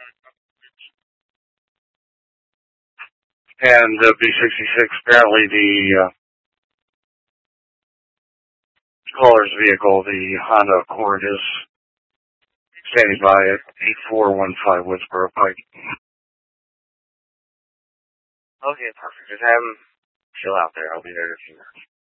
And B66, apparently the caller's vehicle, the Honda Accord, is standing by at 8415 Woodsboro Pike. Okay, perfect. Just have him chill out there. I'll be there in a few minutes.